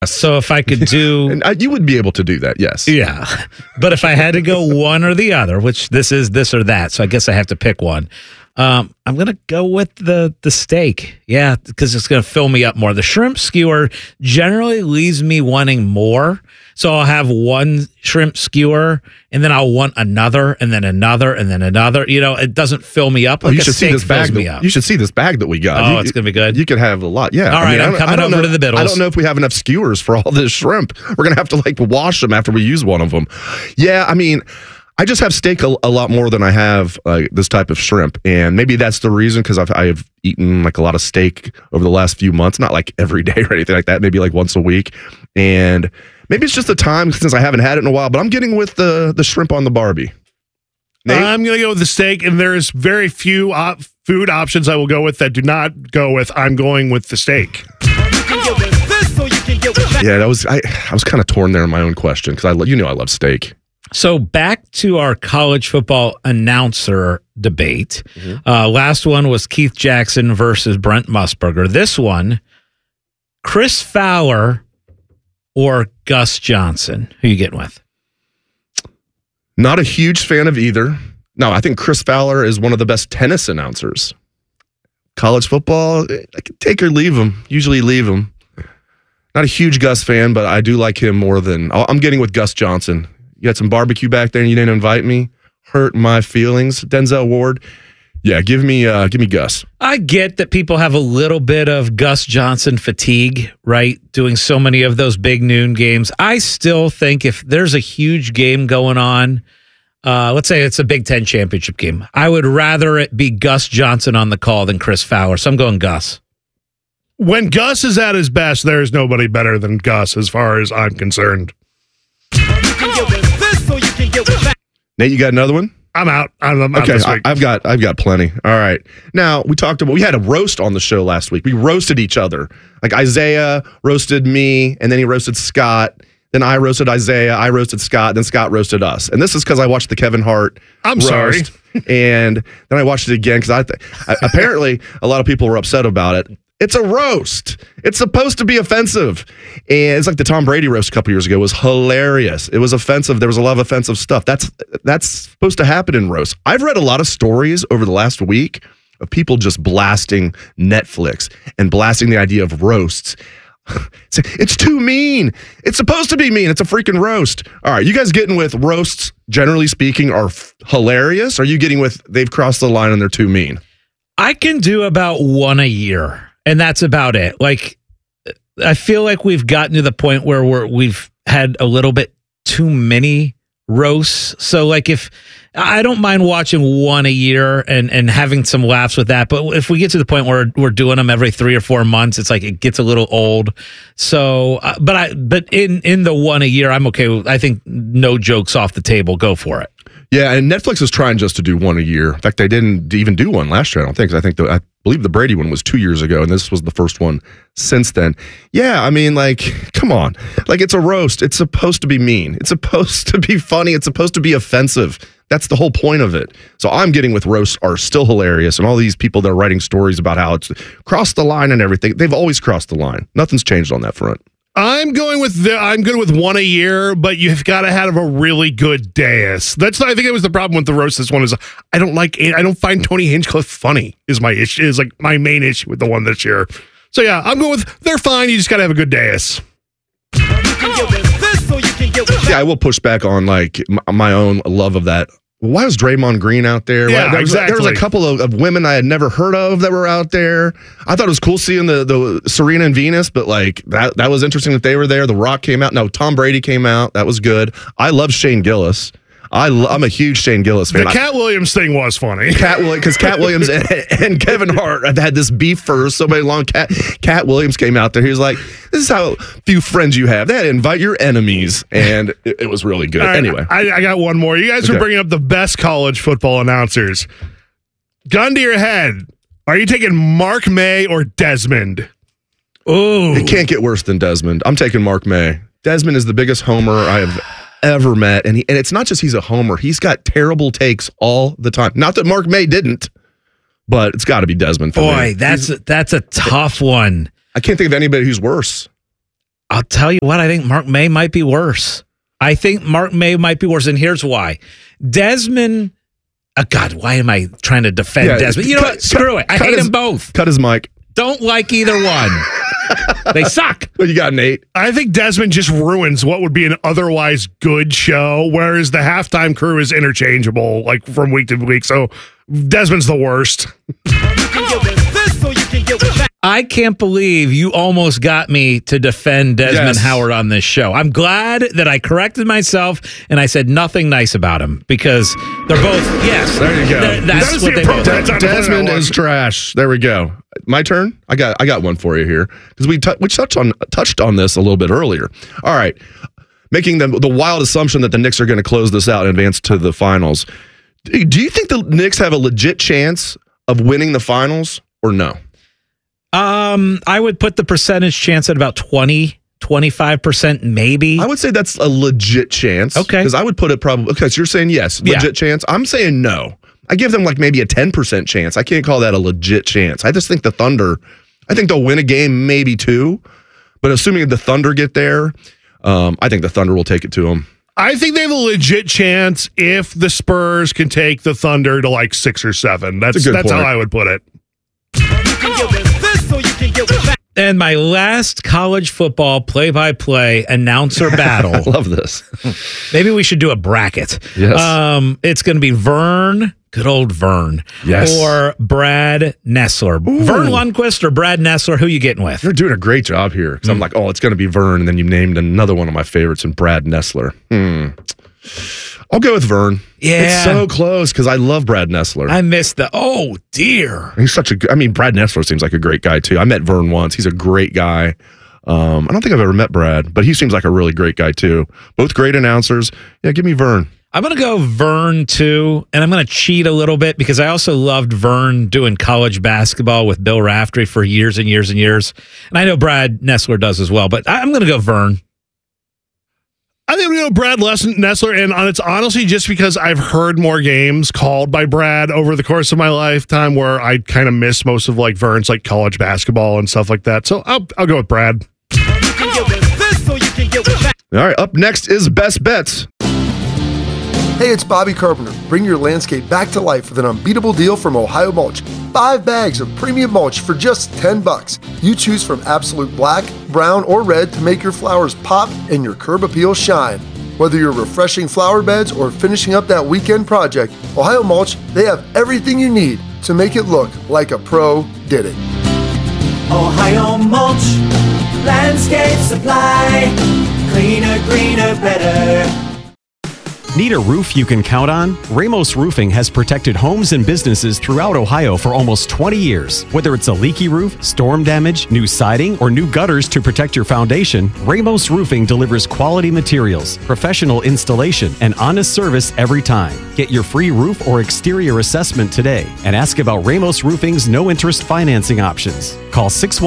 So if I could do... And you would be able to do that, yes. Yeah. But if I had to go one or the other, which this is this or that, so I guess I have to pick one. I'm going to go with the steak. Yeah, because it's going to fill me up more. The shrimp skewer generally leaves me wanting more. So I'll have one shrimp skewer, and then I'll want another, and then another, and then another. You know, it doesn't fill me up. Like you should see this bag. You should see this bag that we got. Oh, it's going to be good. You could have a lot. Yeah. All right, I'm coming over to the Biddles. I don't know if we have enough skewers for all this shrimp. We're going to have to wash them after we use one of them. Yeah, I mean... I just have steak a lot more than I have this type of shrimp, and maybe that's the reason, because I have eaten a lot of steak over the last few months, not every day or anything like that, maybe once a week, and maybe it's just the time since I haven't had it in a while, but I'm getting with the shrimp on the Barbie. Nate? I'm going to go with the steak, and there's very few food options I will go with that do not go with I'm going with the steak. Yeah, I was kind of torn there in my own question, because I love steak. So back to our college football announcer debate. Last one was Keith Jackson versus Brent Musburger. This one, Chris Fowler or Gus Johnson. Who you getting with? Not a huge fan of either. No, I think Chris Fowler is one of the best tennis announcers. College football, I can take or leave him. Usually leave him. Not a huge Gus fan, but I do like him more than... I'm getting with Gus Johnson. You had some barbecue back there and you didn't invite me. Hurt my feelings. Denzel Ward. Yeah, give me Gus. I get that people have a little bit of Gus Johnson fatigue, right? Doing so many of those big noon games. I still think if there's a huge game going on, let's say it's a Big Ten championship game, I would rather it be Gus Johnson on the call than Chris Fowler. So I'm going Gus. When Gus is at his best, there is nobody better than Gus as far as I'm concerned. Nate, you got another one? I'm out. I'm out okay, this week. I've got plenty. All right. Now, we had a roast on the show last week. We roasted each other. Isaiah roasted me, and then he roasted Scott. Then I roasted Isaiah. I roasted Scott. Then Scott roasted us. And this is because I watched the Kevin Hart roast. Sorry. And then I watched it again because apparently a lot of people were upset about it. It's a roast. It's supposed to be offensive. And it's like the Tom Brady roast a couple years ago was hilarious. It was offensive. There was a lot of offensive stuff. That's supposed to happen in roasts. I've read a lot of stories over the last week of people just blasting Netflix and blasting the idea of roasts. It's too mean. It's supposed to be mean. It's a freaking roast. All right, you guys getting with roasts, generally speaking, are hilarious? Or are you getting with they've crossed the line and they're too mean? I can do about one a year. And that's about it. I feel like we've gotten to the point where we've had a little bit too many roasts. So if I don't mind watching one a year and having some laughs with that, but if we get to the point where we're doing them every 3 or 4 months, it's it gets a little old. So, but in the one a year, I'm okay with. I think no jokes off the table. Go for it. Yeah, and Netflix is trying just to do one a year. In fact, they didn't even do one last year, I don't think. I believe the Brady one was 2 years ago, and this was the first one since then. Yeah, I mean, come on. It's a roast. It's supposed to be mean. It's supposed to be funny. It's supposed to be offensive. That's the whole point of it. So I'm getting with roasts are still hilarious, and all these people that are writing stories about how it's crossed the line and everything, they've always crossed the line. Nothing's changed on that front. I'm good with one a year, but you've got to have a really good dais. I think it was the problem with the roast. This one is I don't find Tony Hinchcliffe funny. Is my issue? Is my main issue with the one this year. So yeah, I'm going with they're fine. You just got to have a good dais. Yeah, I will push back on my own love of that. Why was Draymond Green out there? Yeah, exactly. There was a couple of women I had never heard of that were out there. I thought it was cool seeing the Serena and Venus, but that was interesting that they were there. The Rock came out. No, Tom Brady came out. That was good. I love Shane Gillis. I'm a huge Shane Gillis fan. The Cat Williams thing was funny. Because Cat Williams and Kevin Hart had this beef for so many long. Cat Williams came out there. He was like, "This is how few friends you have. They had to invite your enemies," and it was really good. Right, anyway, I got one more. You guys are bringing up the best college football announcers. Gun to your head. Are you taking Mark May or Desmond? Oh, it can't get worse than Desmond. I'm taking Mark May. Desmond is the biggest homer I have ever met, and it's not just he's a homer. He's got terrible takes all the time. Not that Mark May didn't, but it's got to be Desmond for me. Boy, that's a tough one. I can't think of anybody who's worse. I'll tell you what, I think Mark May might be worse. And here's why. Desmond, God, why am I trying to defend Desmond? You know what? Screw it. I hate them both. Cut his mic. Don't like either one. They suck. What you got, Nate? I think Desmond just ruins what would be an otherwise good show, whereas the halftime crew is interchangeable, like from week to week. So Desmond's the worst. I can't believe you almost got me to defend Desmond Howard on this show. I'm glad that I corrected myself and I said nothing nice about him because they're both, there you go. That's what they both are. Desmond is trash. There we go. My turn? I got one for you here because we touched on this a little bit earlier. All right. Making the wild assumption that the Knicks are going to close this out and advance to the finals. Do you think the Knicks have a legit chance of winning the finals or no? I would put the percentage chance at about 25% maybe. I would say that's a legit chance. Okay. Because I would put it probably, okay, so you're saying yes, legit chance. I'm saying no. I give them like maybe a 10% chance. I can't call that a legit chance. I just think the Thunder, I think they'll win a game, maybe two. But assuming the Thunder get there, I think the Thunder will take it to them. I think they have a legit chance if the Spurs can take the Thunder to like 6 or 7. That's how I would put it. And my last college football play-by-play announcer battle. I love this. Maybe we should do a bracket. Yes. It's going to be Vern, good old Vern, or Brad Nessler. Ooh. Vern Lundquist or Brad Nessler, who you getting with? You're doing a great job here. Because I'm like, it's going to be Vern, and then you named another one of my favorites in Brad Nessler. I'll go with Vern. Yeah. It's so close because I love Brad Nessler. I missed oh, dear. He's such Brad Nessler seems like a great guy, too. I met Vern once. He's a great guy. I don't think I've ever met Brad, but he seems like a really great guy, too. Both great announcers. Yeah, give me Vern. I'm going to go Vern, too, and I'm going to cheat a little bit because I also loved Vern doing college basketball with Bill Raftery for years and years and years. And I know Brad Nessler does as well, but I'm going to go Vern. I think we go Brad Nessler, and it's honestly just because I've heard more games called by Brad over the course of my lifetime where I kind of miss most of like Vern's like college basketball and stuff like that. So I'll go with Brad. All right, up next is Best Bets. Hey, it's Bobby Carpenter. Bring your landscape back to life with an unbeatable deal from Ohio Mulch. 5 bags of premium mulch for just $10. You choose from absolute black, brown, or red to make your flowers pop and your curb appeal shine. Whether you're refreshing flower beds or finishing up that weekend project, Ohio Mulch, they have everything you need to make it look like a pro did it. Ohio Mulch, landscape supply, cleaner, greener, better. Need a roof you can count on? Ramos Roofing has protected homes and businesses throughout Ohio for almost 20 years. Whether it's a leaky roof, storm damage, new siding, or new gutters to protect your foundation, Ramos Roofing delivers quality materials, professional installation, and honest service every time. Get your free roof or exterior assessment today and ask about Ramos Roofing's no-interest financing options. Call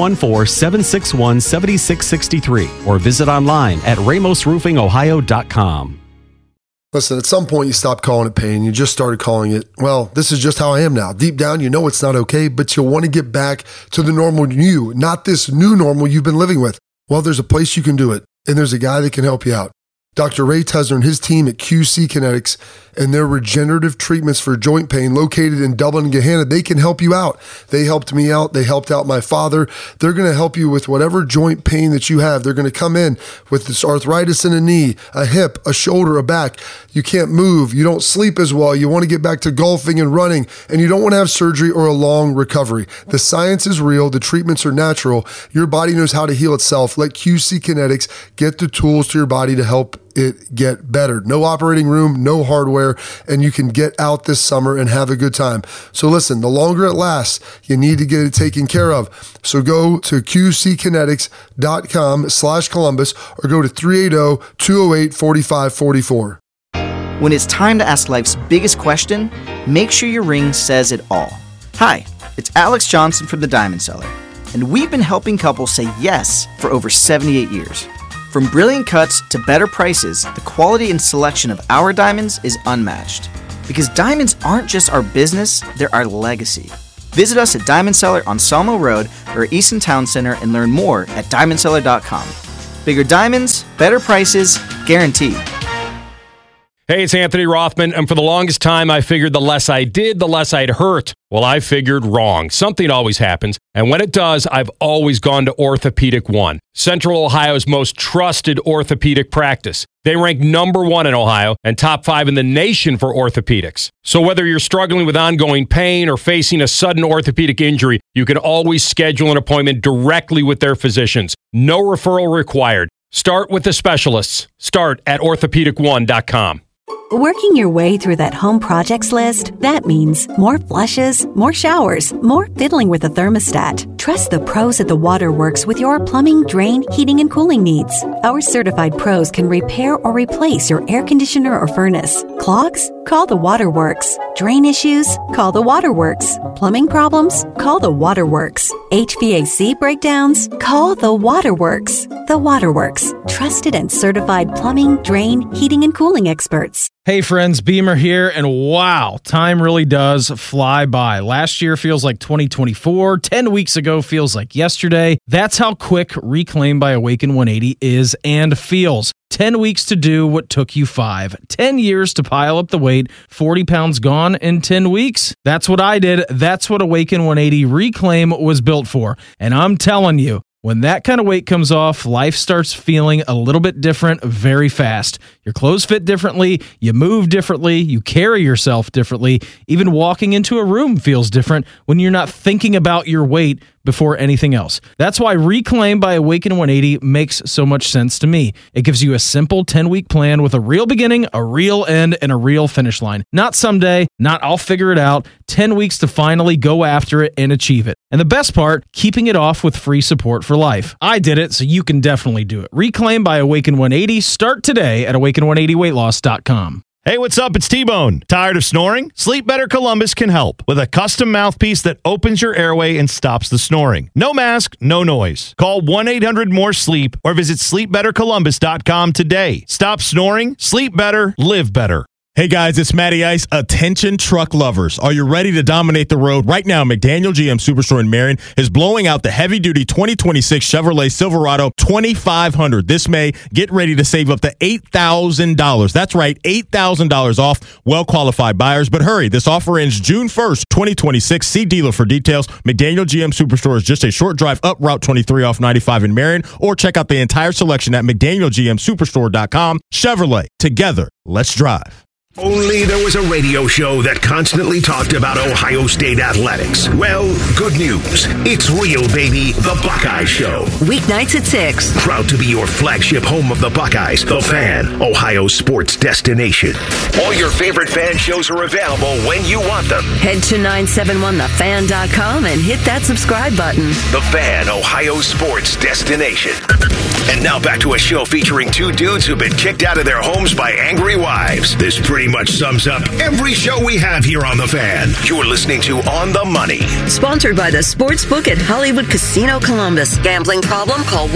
614-761-7663 or visit online at ramosroofingohio.com. Listen, at some point you stopped calling it pain. You just started calling it, well, this is just how I am now. Deep down, you know it's not okay, but you'll want to get back to the normal you, not this new normal you've been living with. Well, there's a place you can do it, and there's a guy that can help you out. Dr. Ray Tesner and his team at QC Kinetics and their regenerative treatments for joint pain located in Dublin and Gahanna, they can help you out. They helped me out. They helped out my father. They're going to help you with whatever joint pain that you have. They're going to come in with this arthritis in a knee, a hip, a shoulder, a back. You can't move. You don't sleep as well. You want to get back to golfing and running, and you don't want to have surgery or a long recovery. The science is real. The treatments are natural. Your body knows how to heal itself. Let QC Kinetics get the tools to your body to help it get better. No operating room, no hardware, and you can get out this summer and have a good time. So listen, the longer it lasts, you need to get it taken care of. So go to qckinetics.com/Columbus or go to 380-208-4544. When it's time to ask life's biggest question, make sure your ring says it all. Hi, it's Alex Johnson from The Diamond Cellar, and we've been helping couples say yes for over 78 years. From brilliant cuts to better prices, the quality and selection of our diamonds is unmatched. Because diamonds aren't just our business, they're our legacy. Visit us at Diamond Cellar on Sawmill Road or Easton Town Center and learn more at diamondcellar.com. Bigger diamonds, better prices, guaranteed. Hey, it's Anthony Rothman, and for the longest time, I figured the less I did, the less I'd hurt. Well, I figured wrong. Something always happens, and when it does, I've always gone to Orthopedic One, Central Ohio's most trusted orthopedic practice. They rank #1 in Ohio and top 5 in the nation for orthopedics. So whether you're struggling with ongoing pain or facing a sudden orthopedic injury, you can always schedule an appointment directly with their physicians. No referral required. Start with the specialists. Start at orthopedic1.com. Working your way through that home projects list, that means more flushes, more showers, more fiddling with the thermostat. Trust the pros at the Waterworks with your plumbing, drain, heating, and cooling needs. Our certified pros can repair or replace your air conditioner or furnace. Clogs? Call the Waterworks. Drain issues? Call the Waterworks. Plumbing problems? Call the Waterworks. HVAC breakdowns? Call the Waterworks. The Waterworks. Trusted and certified plumbing, drain, heating, and cooling experts. Hey friends, Beamer here, and wow, time really does fly by. Last year feels like 2024, 10 weeks ago feels like yesterday. That's how quick Reclaim by Awaken 180 is and feels. 10 weeks to do what took you 5. 10 years to pile up the weight, 40 pounds gone in 10 weeks. That's what I did. That's what Awaken 180 Reclaim was built for. And I'm telling you, when that kind of weight comes off, life starts feeling a little bit different very fast. Your clothes fit differently, you move differently, you carry yourself differently. Even walking into a room feels different when you're not thinking about your weight before anything else. That's why Reclaim by Awaken 180 makes so much sense to me. It gives you a simple 10-week plan with a real beginning, a real end, and a real finish line. Not someday, not I'll figure it out. 10 weeks to finally go after it and achieve it. And the best part, keeping it off with free support for life. I did it, so you can definitely do it. Reclaim by Awaken 180. Start today at awaken180weightloss.com. Hey, what's up? It's T-Bone. Tired of snoring? Sleep Better Columbus can help with a custom mouthpiece that opens your airway and stops the snoring. No mask, no noise. Call 1-800-MORE-SLEEP or visit sleepbettercolumbus.com today. Stop snoring, sleep better, live better. Hey guys, it's Matty Ice. Attention truck lovers. Are you ready to dominate the road? Right now, McDaniel GM Superstore in Marion is blowing out the heavy-duty 2026 Chevrolet Silverado 2500 this May. Get ready to save up to $8,000. That's right, $8,000 off well-qualified buyers. But hurry, this offer ends June 1st, 2026. See dealer for details. McDaniel GM Superstore is just a short drive up Route 23 off 95 in Marion, or check out the entire selection at McDanielGMSuperstore.com. Chevrolet, together, let's drive. Only there was a radio show that constantly talked about Ohio State athletics. Well, good news. It's real, baby. The Buckeye Show. Weeknights at 6. Proud to be your flagship home of the Buckeyes, The Fan, Ohio sports destination. All your favorite fan shows are available when you want them. Head to 971thefan.com and hit that subscribe button. The Fan, Ohio sports destination. And now back to a show featuring two dudes who've been kicked out of their homes by angry wives. This pretty much sums up every show we have here on The Fan. You're listening to On the Money. Sponsored by the Sportsbook at Hollywood Casino Columbus. Gambling problem? Call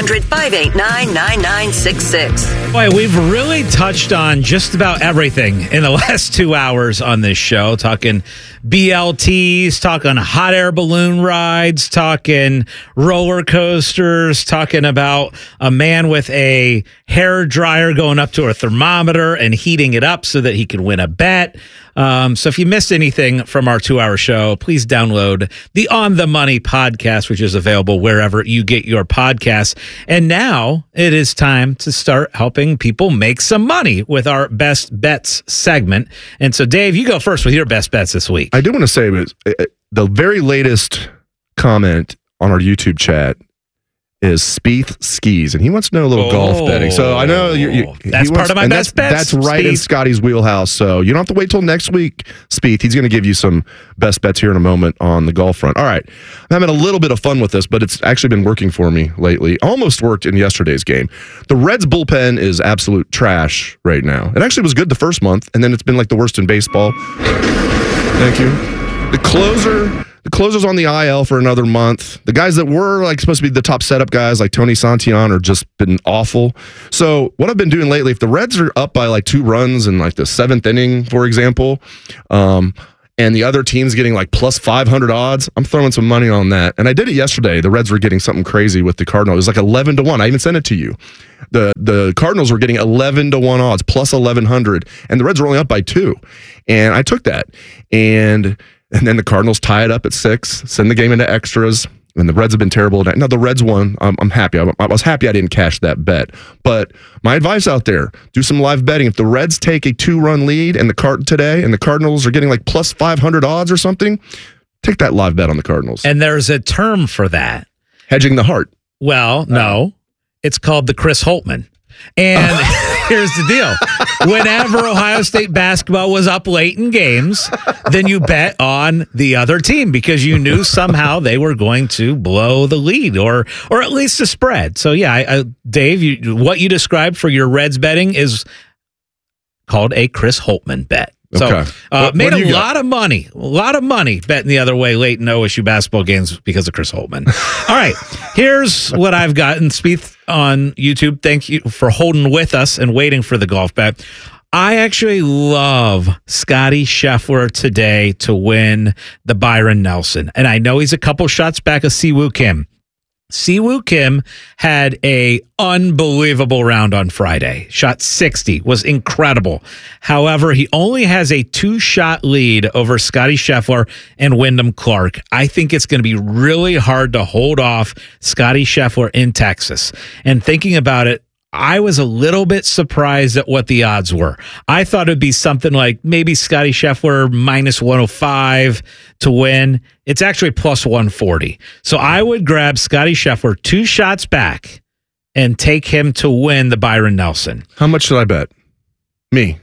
1-800-589-9966. Boy, we've really touched on just about everything in the last 2 hours on this show. Talking BLTs, talking hot air balloon rides, talking roller coasters, talking about a man with a hair dryer going up to a thermometer and heating it up so that he could win a bet. So if you missed anything from our 2-hour show, please download the On the Money podcast, which is available wherever you get your podcasts. And now it is time to start helping people make some money with our Best Bets segment. And so, Dave, you go first with your best bets this week. I do want to say the very latest comment on our YouTube chat is Spieth skis, and he wants to know a little golf betting. So I know that's part of my best bets. That's right in Scotty's wheelhouse. So you don't have to wait till next week, Spieth. He's going to give you some best bets here in a moment on the golf front. All right, I'm having a little bit of fun with this, but it's actually been working for me lately. Almost worked in yesterday's game. The Reds bullpen is absolute trash right now. It actually was good the first month, and then it's been like the worst in baseball. Thank you. The closer's on the IL for another month. The guys that were like supposed to be the top setup guys like Tony Santillan are just been awful. So what I've been doing lately, if the Reds are up by like 2 runs in like the 7th inning, for example, and the other team's getting like plus 500 odds, I'm throwing some money on that. And I did it yesterday. The Reds were getting something crazy with the Cardinals. It was like 11-1. I even sent it to you. The Cardinals were getting 11-1 odds, plus 1,100, and the Reds were only up by 2. And I took that. And then the Cardinals tie it up at 6, send the game into extras. And the Reds have been terrible. Now, the Reds won. I'm happy. I was happy I didn't cash that bet. But my advice out there, do some live betting. If the Reds take a 2-run lead and the Cardinals are getting like plus 500 odds or something, take that live bet on the Cardinals. And there's a term for that. Hedging the heart. Well, no. It's called the Chris Holtman. And here's the deal. Whenever Ohio State basketball was up late in games, then you bet on the other team because you knew somehow they were going to blow the lead or at least the spread. So, yeah, Dave, what you described for your Reds betting is called a Chris Holtman bet. So Okay. made a lot of money betting the other way late in OSU basketball games because of Chris Holtman. All right, here's what I've gotten. Spieth on YouTube, thank you for holding with us and waiting for the golf bet. I actually love Scotty Scheffler today to win the Byron Nelson. And I know he's a couple shots back of Siwoo Kim. Siwoo Kim had a unbelievable round on Friday. Shot 60, was incredible. However, he only has a 2-shot lead over Scotty Scheffler and Wyndham Clark. I think it's going to be really hard to hold off Scotty Scheffler in Texas. And thinking about it, I was a little bit surprised at what the odds were. I thought it'd be something like maybe Scotty Scheffler minus 105 to win. It's actually plus 140. So I would grab Scotty Scheffler 2 shots back and take him to win the Byron Nelson. How much should I bet? Me.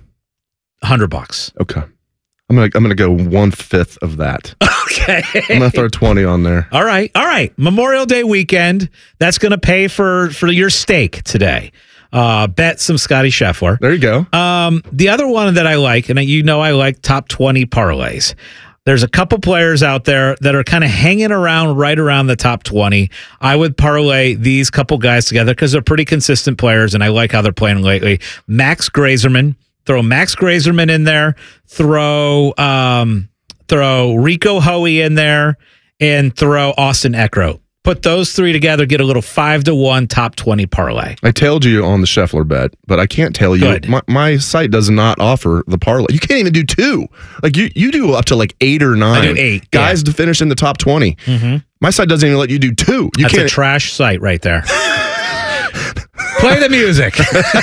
$100. Okay. I'm gonna go 1/5 of that. Okay. I'm gonna throw 20 on there. All right. Memorial Day weekend. That's gonna pay for your steak today. Bet some Scotty Scheffler. There you go. The other one that I like, and I like top 20 parlays. There's a couple players out there that are kind of hanging around right around the top 20. I would parlay these couple guys together because they're pretty consistent players, and I like how they're playing lately. Max Grazerman. Throw Max Grazerman in there. Throw Rico Hoey in there, and throw Austin Eckroat. Put those 3 together, get a little 5-1 top 20 parlay. I tailed you on the Scheffler bet, but I can't tell you. Good. My site does not offer the parlay. You can't even do 2. Like you do up to like 8 or 9. I do 8 guys to finish in the top 20. Mm-hmm. My site doesn't even let you do 2. That's a trash site right there. Play the music.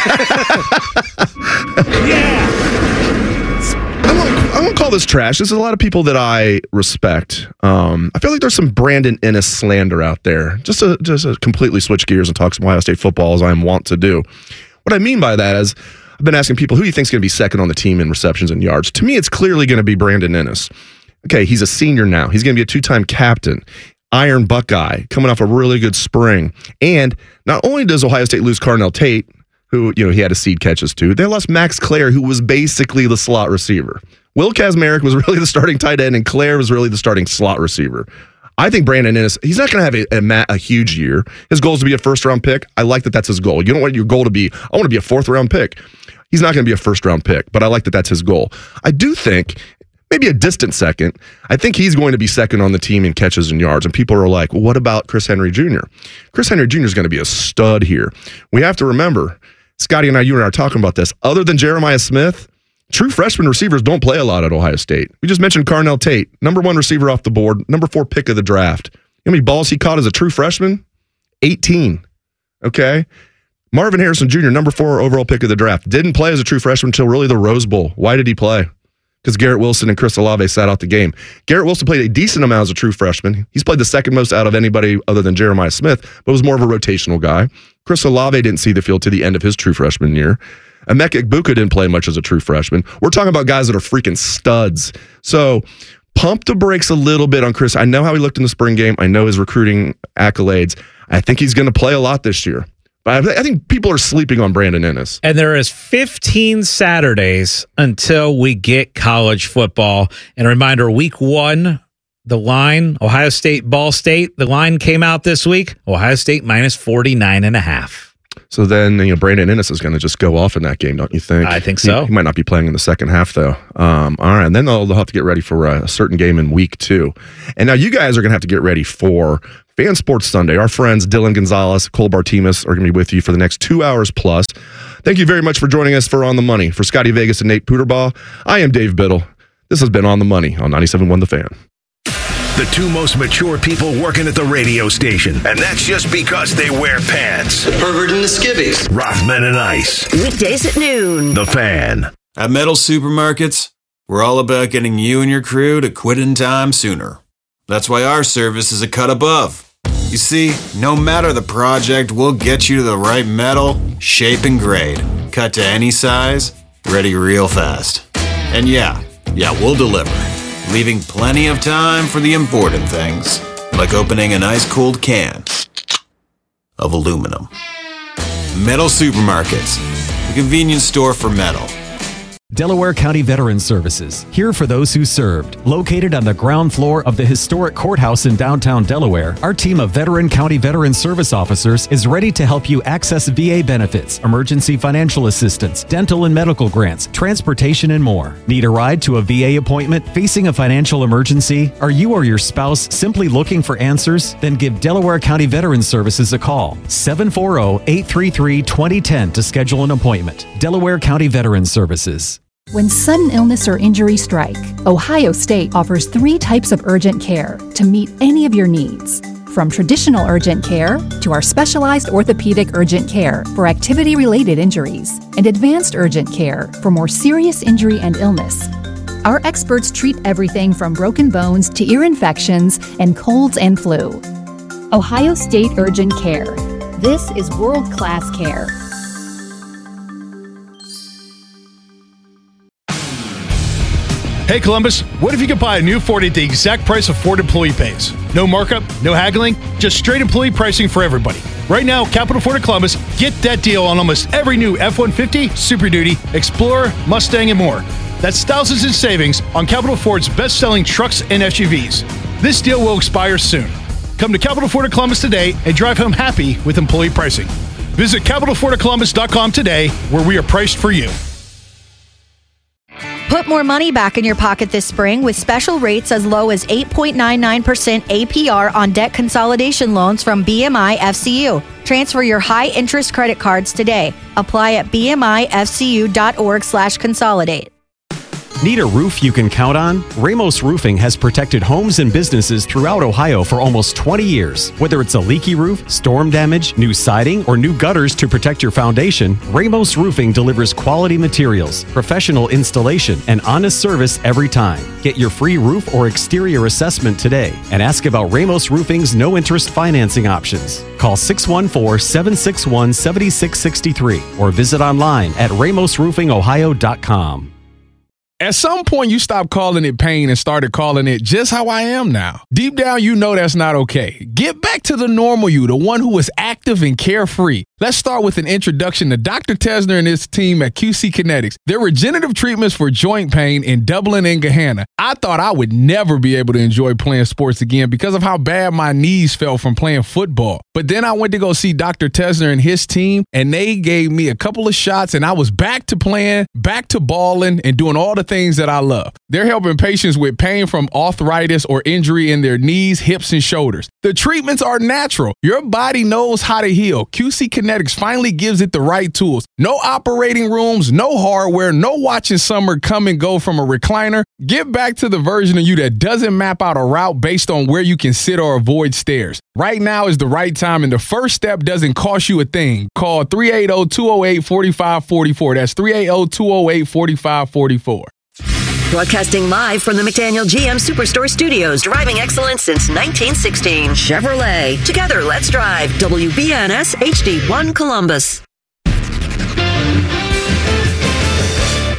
I won't call this trash. There's a lot of people that I respect. I feel like there's some Brandon Ennis slander out there. Just to completely switch gears and talk some Ohio State football as I am wont to do. What I mean by that is I've been asking people, who do you think is going to be second on the team in receptions and yards? To me, it's clearly going to be Brandon Ennis. Okay, he's a senior now. He's going to be a 2-time captain. Iron Buckeye, coming off a really good spring. And not only does Ohio State lose Carnell Tate, who, he had a seed catches too, they lost Max Clare, who was basically the slot receiver. Will Kazmarek was really the starting tight end, and Clare was really the starting slot receiver. I think Brandon Ennis, he's not going to have a huge year. His goal is to be a first-round pick. I like that that's his goal. You don't want your goal to be, I want to be a fourth-round pick. He's not going to be a first-round pick, but I like that that's his goal. I do think, maybe a distant second, I think he's going to be second on the team in catches and yards. And people are like, well, what about Chris Henry Jr.? Chris Henry Jr. is going to be a stud here. We have to remember, Scotty and you and I are talking about this. Other than Jeremiah Smith, true freshman receivers don't play a lot at Ohio State. We just mentioned Carnell Tate, number 1 receiver off the board, number 4 pick of the draft. You know how many balls he caught as a true freshman? 18. Okay? Marvin Harrison Jr., number 4 overall pick of the draft. Didn't play as a true freshman until really the Rose Bowl. Why did he play? Because Garrett Wilson and Chris Olave sat out the game. Garrett Wilson played a decent amount as a true freshman. He's played the second most out of anybody other than Jeremiah Smith, but was more of a rotational guy. Chris Olave didn't see the field to the end of his true freshman year. Emeka Egbuka didn't play much as a true freshman. We're talking about guys that are freaking studs. So pump the brakes a little bit on Chris. I know how he looked in the spring game. I know his recruiting accolades. I think he's going to play a lot this year. But I think people are sleeping on Brandon Ennis. And there is 15 Saturdays until we get college football. And a reminder, week 1, the line, Ohio State, Ball State, the line came out this week. Ohio State minus 49.5. So then, Brandon Innes is going to just go off in that game, don't you think? I think so. He might not be playing in the second half, though. All right, and then they'll have to get ready for a certain game in week 2. And now you guys are going to have to get ready for Fan Sports Sunday. Our friends Dylan Gonzalez, Cole Bartimus are going to be with you for the next 2 hours plus. Thank you very much for joining us for On the Money. For Scotty Vegas and Nate Puderbaugh, I am Dave Biddle. This has been On the Money on 97.1 The Fan. The 2 most mature people working at the radio station. And that's just because they wear pants. The pervert and the skivvies. Rothman and Ice. Weekdays at noon. The Fan. At Metal Supermarkets, we're all about getting you and your crew to quit in time sooner. That's why our service is a cut above. You see, no matter the project, we'll get you to the right metal, shape, and grade. Cut to any size, ready real fast. And yeah, we'll deliver. Leaving plenty of time for the important things, like opening an ice-cold can of aluminum. Metal Supermarkets, the convenience store for metal. Delaware County Veterans Services, here for those who served. Located on the ground floor of the historic courthouse in downtown Delaware, our team of Veteran County Veteran Service officers is ready to help you access VA benefits, emergency financial assistance, dental and medical grants, transportation, and more. Need a ride to a VA appointment? Facing a financial emergency? Are you or your spouse simply looking for answers? Then give Delaware County Veterans Services a call. 740-833-2010 to schedule an appointment. Delaware County Veterans Services. When sudden illness or injury strike, Ohio State offers 3 types of urgent care to meet any of your needs. From traditional urgent care to our specialized orthopedic urgent care for activity-related injuries and advanced urgent care for more serious injury and illness. Our experts treat everything from broken bones to ear infections and colds and flu. Ohio State Urgent Care. This is world-class care. Hey Columbus, what if you could buy a new Ford at the exact price a Ford employee pays? No markup, no haggling, just straight employee pricing for everybody. Right now, Capital Ford of Columbus, get that deal on almost every new F-150, Super Duty, Explorer, Mustang, and more. That's thousands in savings on Capital Ford's best-selling trucks and SUVs. This deal will expire soon. Come to Capital Ford of Columbus today and drive home happy with employee pricing. Visit CapitalFordofColumbus.com today, where we are priced for you. Put more money back in your pocket this spring with special rates as low as 8.99% APR on debt consolidation loans from BMI FCU. Transfer your high-interest credit cards today. Apply at bmifcu.org/consolidate. Need a roof you can count on? Ramos Roofing has protected homes and businesses throughout Ohio for almost 20 years. Whether it's a leaky roof, storm damage, new siding, or new gutters to protect your foundation, Ramos Roofing delivers quality materials, professional installation, and honest service every time. Get your free roof or exterior assessment today and ask about Ramos Roofing's no-interest financing options. Call 614-761-7663 or visit online at ramosroofingohio.com. At some point, you stopped calling it pain and started calling it just how I am now. Deep down, you know that's not okay. Get back to the normal you, the one who is active and carefree. Let's start with an introduction to Dr. Tesner and his team at QC Kinetics. Their regenerative treatments for joint pain in Dublin and Gahanna. I thought I would never be able to enjoy playing sports again because of how bad my knees felt from playing football. But then I went to go see Dr. Tesner and his team, and they gave me a couple of shots, and I was back to playing, back to balling, and doing all the things that I love. They're helping patients with pain from arthritis or injury in their knees, hips, and shoulders. The treatments are natural. Your body knows how to heal. QC Kinetics finally gives it the right tools. No operating rooms, no hardware, no watching summer come and go from a recliner. Get back to the version of you that doesn't map out a route based on where you can sit or avoid stairs. Right now is the right time, and the first step doesn't cost you a thing. Call 380-208-4544. That's 380-208-4544. Broadcasting live from the McDaniel GM Superstore Studios, driving excellence since 1916. Chevrolet. Together, let's drive. WBNS HD1 Columbus.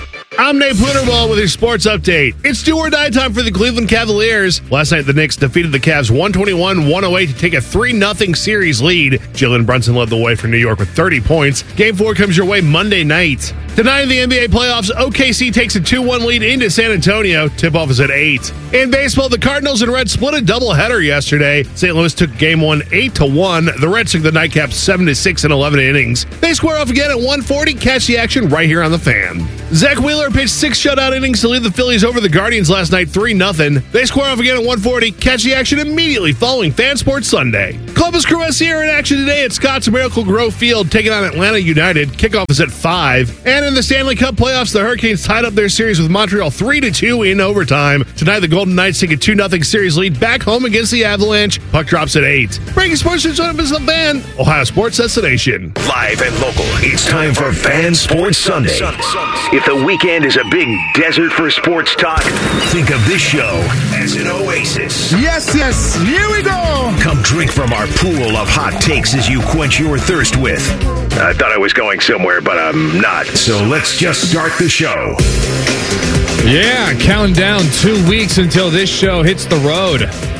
I'm Nate Puderball with your sports update. It's do or die time for the Cleveland Cavaliers. Last night, the Knicks defeated the Cavs 121-108 to take a 3-0 series lead. Jalen Brunson led the way for New York with 30 points. Game 4 comes your way Monday night. Tonight in the NBA playoffs, OKC takes a 2-1 lead into San Antonio. Tip-off is at 8. In baseball, the Cardinals and Reds split a doubleheader yesterday. St. Louis took Game 1 8-1. The Reds took the nightcap 7-6 in 11 innings. They square off again at 1:40. Catch the action right here on the Fan. Zach Wheeler pitched 6 shutout innings to lead the Phillies over the Guardians last night 3-0. They square off again at 1:40. Catch the action immediately following Fan Sports Sunday. Columbus Crew SC are in action today at Scott's Miracle Grove Field, taking on Atlanta United. Kickoff is at 5. And in the Stanley Cup playoffs, the Hurricanes tied up their series with Montreal 3-2 in overtime. Tonight, the Golden Knights take a 2-0 series lead back home against the Avalanche. Puck drops at 8. Breaking sports news on the Fan, Ohio Sports Destination. Live and local, it's time for Fan Sports Sunday. If the weekend is a big desert for sports talk, think of this show as an oasis. Yes, here we go. Come drink from our pool of hot takes as you quench your thirst with. I thought I was going somewhere, but I'm not. So let's just start the show. Yeah, counting down 2 weeks until this show hits the road.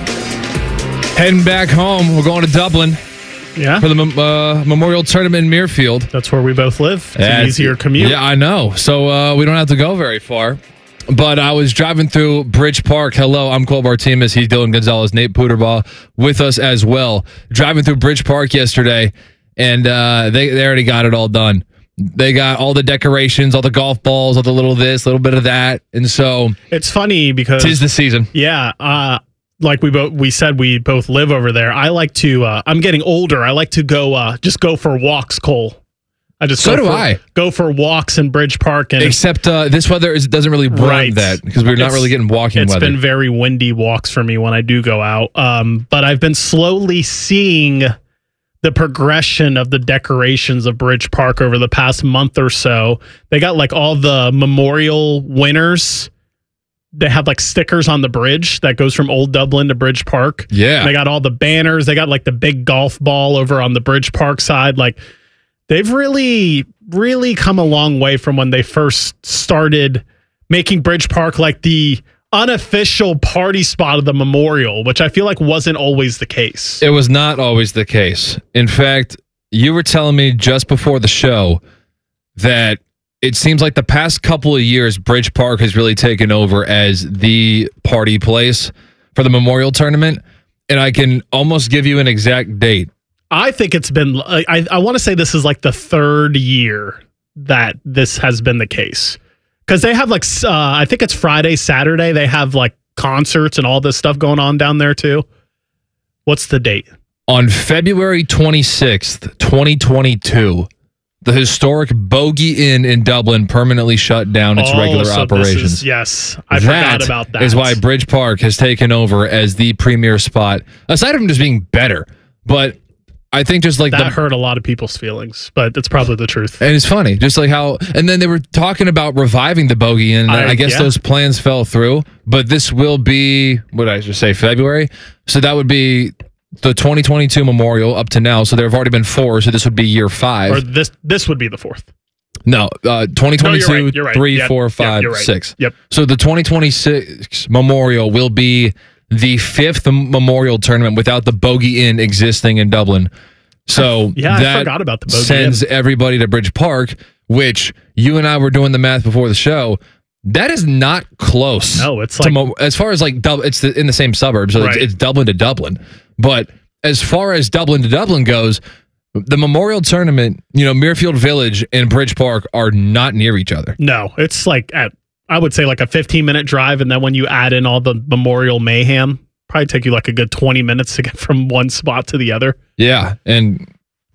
Heading back home. We're going to Dublin. Yeah. For the Memorial Tournament in Muirfield. That's where we both live. It's an easier commute. Yeah, I know. So we don't have to go very far. But I was driving through Bridge Park. Hello, I'm Cole Bartimas. He's Dylan Gonzalez, Nate Puderball with us as well. Driving through Bridge Park yesterday, and they already got it all done. They got all the decorations, all the golf balls, all the little this, little bit of that. And so it's funny because 'tis the season. Yeah. Like we said, we both live over there. I like to, I'm getting older. I like to go, just go for walks, Cole. I go for walks in Bridge Park. And except this weather doesn't really bring that because we're not really getting walking weather. It's been very windy walks for me when I do go out. But I've been slowly seeing the progression of the decorations of Bridge Park over the past month or so. They got like all the memorial winners. They have like stickers on the bridge that goes from Old Dublin to Bridge Park. Yeah. And they got all the banners. They got like the big golf ball over on the Bridge Park side. Like they've really, really come a long way from when they first started making Bridge Park like the unofficial party spot of the memorial, which I feel like wasn't always the case. It was not always the case. In fact, you were telling me just before the show that it seems like the past couple of years, Bridge Park has really taken over as the party place for the Memorial Tournament. And I can almost give you an exact date. I think it's been, I want to say this is like the 3rd year that this has been the case. Because they have like, I think it's Friday, Saturday. They have like concerts and all this stuff going on down there too. What's the date? On February 26th, 2022, the historic Bogey Inn in Dublin permanently shut down its regular operations. Yes, I forgot about that. That is why Bridge Park has taken over as the premier spot, aside from just being better. But I think just like that hurt a lot of people's feelings, but it's probably the truth. And it's funny, just like how, and then they were talking about reviving the Bogey Inn, and I guess those plans fell through. But this will be, what did I just say, February? So that would be the 2022 Memorial up to now. So there have already been 4, so this would be year 5. Or this would be the 4th. No, 2022, you're right. 3, Yep. 4, 5, You're right. 6. Yep. So the 2026 Memorial will be the 5th Memorial Tournament without the Bogey Inn existing in Dublin. So I forgot about the Bogey sends Inn. everybody to Bridge Park, which you and I were doing the math before the show. That is not close. No, it's like as far as like it's in the same suburbs, so it's Dublin to Dublin. But as far as Dublin to Dublin goes, the Memorial Tournament, Muirfield Village and Bridge Park are not near each other. No, it's like I would say like a 15-minute drive, and then when you add in all the memorial mayhem, probably take you like a good 20 minutes to get from one spot to the other. Yeah, and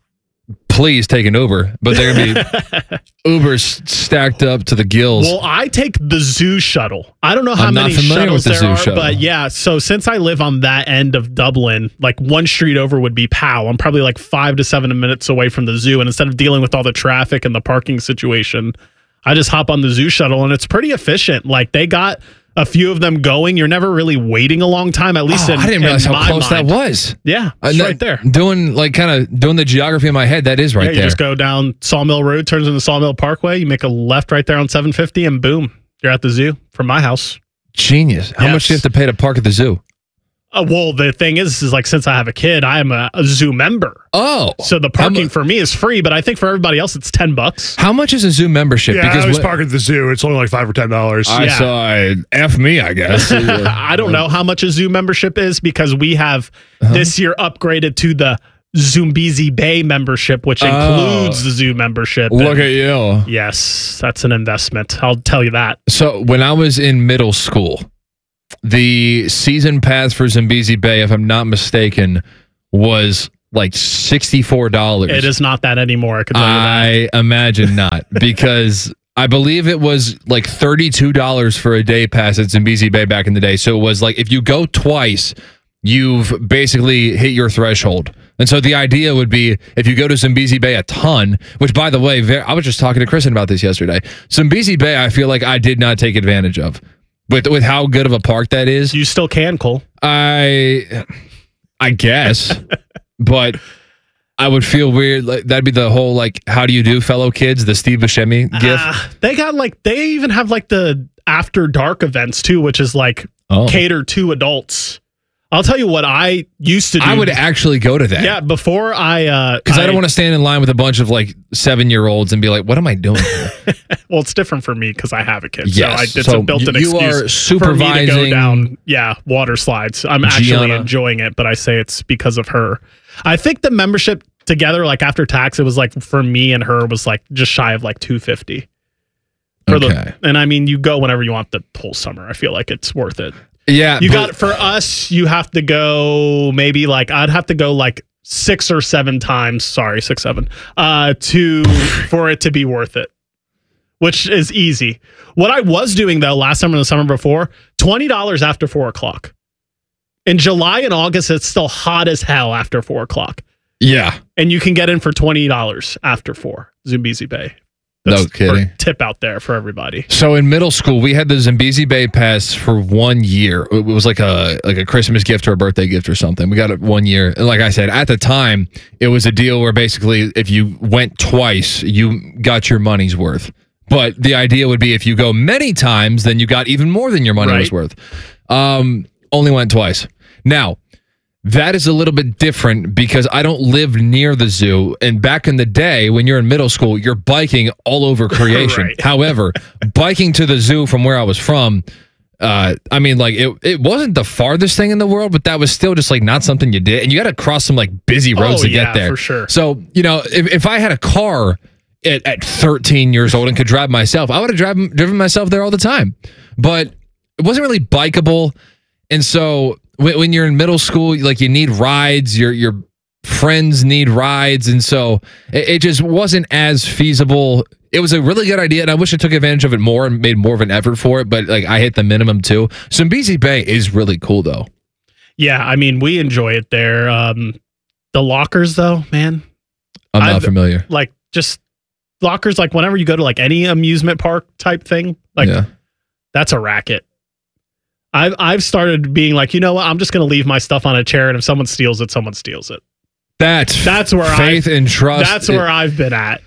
please take an Uber, but they're going to be Ubers stacked up to the gills. Well, I take the zoo shuttle. I don't know how I'm many not familiar shuttles with the there zoo are, shuttle. but yeah, so since I live on that end of Dublin, like one street over would be Powell. I'm probably like 5 to 7 minutes away from the zoo, and instead of dealing with all the traffic and the parking situation, I just hop on the zoo shuttle, and it's pretty efficient. Like they got a few of them going, you're never really waiting a long time. At least I didn't realize how close mind. that was. Yeah, it's right there. Doing the geography in my head, that is right You there. just go down Sawmill Road, turns into Sawmill Parkway. You make a left right there on 750, and boom, you're at the zoo from my house. Genius. How much do you have to pay to park at the zoo? Well, the thing is like, since I have a kid, I am a zoo member. Oh. So the parking for me is free, but I think for everybody else, it's $10. How much is a zoo membership? Yeah, I always park at the zoo. It's only like $5 or $10. I saw F me, I guess. I don't know how much a zoo membership is because we have this year upgraded to the Zumbizi Bay membership, which includes the zoo membership. Look at you. Yes, that's an investment. I'll tell you that. So when I was in middle school, the season pass for Zumbizi Bay, if I'm not mistaken, was like $64. It is not that anymore. I could tell you that. I imagine not, because I believe it was like $32 for a day pass at Zumbizi Bay back in the day. So it was like, if you go twice, you've basically hit your threshold. And so the idea would be, if you go to Zumbizi Bay a ton, which, by the way, I was just talking to Kristen about this yesterday. Zumbizi Bay, I feel like I did not take advantage of. With how good of a park that is. You still can, Cole. I guess. But I would feel weird. Like, that'd be the whole, like, how do you do, fellow kids? The Steve Buscemi gif. They even have like the after dark events too, which is like catered to adults. I'll tell you what I used to do. I would actually go to that. Yeah, before because I don't want to stand in line with a bunch of like 7-year-olds and be like, what am I doing here? Well, it's different for me because I have a kid. Yes. So it's a built-in excuse you are supervising for me to go down, water slides. I'm actually enjoying it, but I say it's because of her. I think the membership together, like after tax, it was like for me and her was like just shy of like $250. And I mean, you go whenever you want the whole summer. I feel like it's worth it. Yeah. For us, you have to go maybe like, I'd have to go like 6 or 7 times. Sorry, 6, 7, for it to be worth it, which is easy. What I was doing though, last summer and the summer before, $20 after 4 o'clock. In July and August, it's still hot as hell after 4 o'clock. Yeah. And you can get in for $20 after 4, Zumbizi Bay. No kidding. Tip out there for everybody. So in middle school, we had the Zumbizi Bay pass for 1 year. It was like a Christmas gift or a birthday gift or something. We got it 1 year. And like I said, at the time, it was a deal where basically if you went twice, you got your money's worth. But the idea would be if you go many times, then you got even more than your money was worth. Only went twice. Now, that is a little bit different because I don't live near the zoo. And back in the day, when you're in middle school, you're biking all over creation. Right. However, biking to the zoo from where I was from, I mean, like it wasn't the farthest thing in the world, but that was still just like not something you did. And you got to cross some like busy roads to get there. For sure. So, you know, if I had a car at 13 years old and could drive myself, I would have driven myself there all the time. But it wasn't really bikeable. And so when you're in middle school, like you need rides, your friends need rides. And so it just wasn't as feasible. It was a really good idea. And I wish I took advantage of it more and made more of an effort for it. But like I hit the minimum too. Zumbizi Bay is really cool though. Yeah. I mean, we enjoy it there. The lockers though, man. I'm not familiar. Like just lockers, like whenever you go to like any amusement park type thing, like that's a racket. I've started being like, you know what? I'm just going to leave my stuff on a chair, and if someone steals it, someone steals it. That's where faith and trust. That's where I've been at.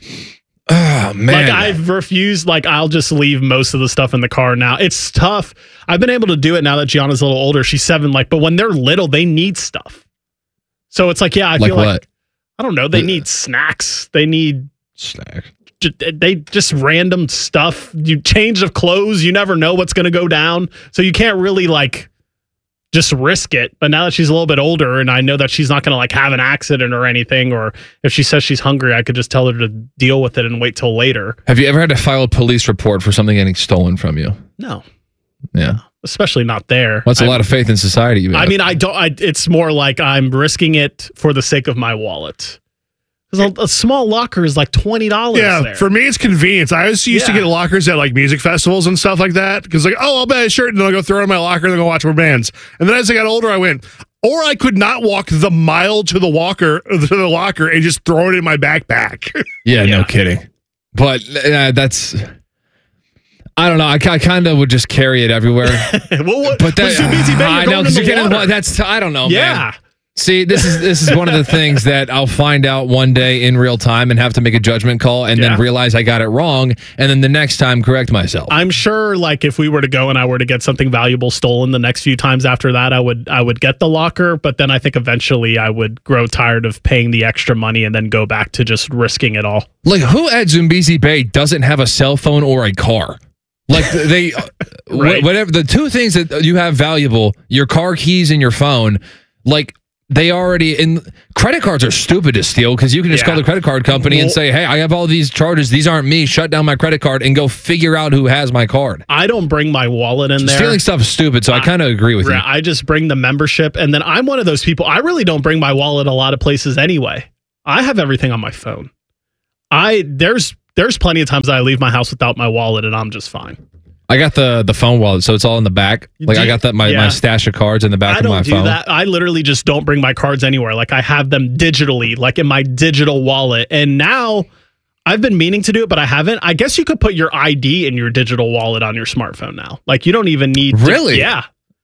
Oh man! Like I've refused. Like I'll just leave most of the stuff in the car now. It's tough. I've been able to do it now that Gianna's a little older. She's 7. Like, but when they're little, they need stuff. So it's like, yeah, I feel like I don't know. They need snacks. They need snacks. They just random stuff. You change of clothes. You never know what's going to go down. So you can't really like just risk it. But now that she's a little bit older and I know that she's not going to like have an accident or anything, or if she says she's hungry, I could just tell her to deal with it and wait till later. Have you ever had to file a police report for something getting stolen from you? No. Yeah. Especially not there. That's a lot of faith in society. I mean, it's more like I'm risking it for the sake of my wallet. Because a small locker is like $20. Yeah, there. for me, it's convenience. I always used to get lockers at like music festivals and stuff like that. Because like, I'll buy a shirt and then I'll go throw it in my locker and then go watch more bands. And then as I got older, I went, or I could not walk the mile to the locker and just throw it in my backpack. Yeah, no kidding. But that's. I don't know. I kind of would just carry it everywhere. But Zoombezi Bay, I know, because you're getting I don't know, man. See, this is one of the things that I'll find out one day in real time and have to make a judgment call and then realize I got it wrong, and then the next time correct myself. I'm sure, like, if we were to go and I were to get something valuable stolen the next few times after that, I would get the locker, but then I think eventually I would grow tired of paying the extra money and then go back to just risking it all. Like, who at Zoombezi Bay doesn't have a cell phone or a car? Like, they, Right. whatever, the two things that you have valuable, your car keys and your phone, like, they already credit cards are stupid to steal because you can just call the credit card company and say, hey, I have all these charges. These aren't me. Shut down my credit card and go figure out who has my card. I don't bring my wallet in there. Stealing stuff is stupid, so I kind of agree with you. I just bring the membership, and then I'm one of those people. I really don't bring my wallet a lot of places anyway. I have everything on my phone. There's plenty of times that I leave my house without my wallet, and I'm just fine. I got the phone wallet, so it's all in the back. Like, I got my stash of cards in the back of my phone. I don't do that. I literally just don't bring my cards anywhere. Like, I have them digitally, like in my digital wallet. And now I've been meaning to do it, but I haven't. I guess you could put your ID in your digital wallet on your smartphone now. Like, you don't even need Really? Yeah.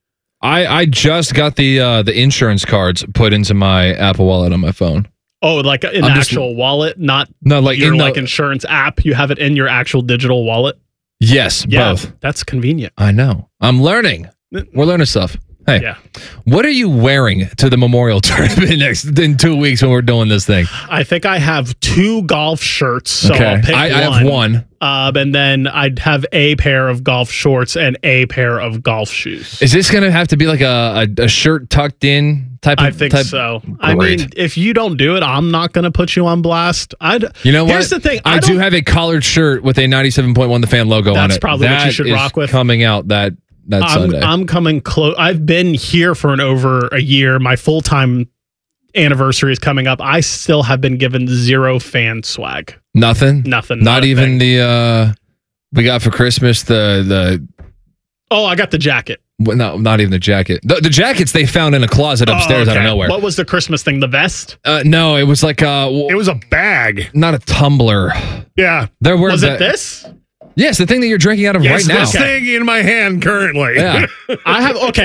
I just got the insurance cards put into my Apple Wallet on my phone. Oh, like an actual wallet, not like your in insurance app. You have it in your actual digital wallet. Yes, both. That's convenient. I know. I'm learning. We're learning stuff. Hey, Yeah. what are you wearing to the Memorial Tournament in 2 weeks when we're doing this thing? I think I have 2 golf shirts, so Okay. I'll pick I one. have one. And then I'd have a pair of golf shorts and a pair of golf shoes. Is this going to have to be like a shirt tucked in type of I think so. I Great. mean, if you don't do it, I'm not going to put you on blast. You know what? Here's the thing. I do have a collared shirt with a 97.1 The Fan logo on it. That's probably what you should That is rock with. coming out that Sunday. I'm coming close. I've been here for over a year. My full-time anniversary is coming up. I still have been given 0 fan swag. Nothing? Nothing. Not even the we got for Christmas the Oh, I got the jacket. well, no, not even the jacket. The jackets they found in a closet upstairs out of nowhere. What was the Christmas thing? The vest? No, it was like it was a bag, not a tumbler. Yeah, there were. Was it this? Yes, the thing that you're drinking out of yes, right now. this thing in my hand currently. Yeah. I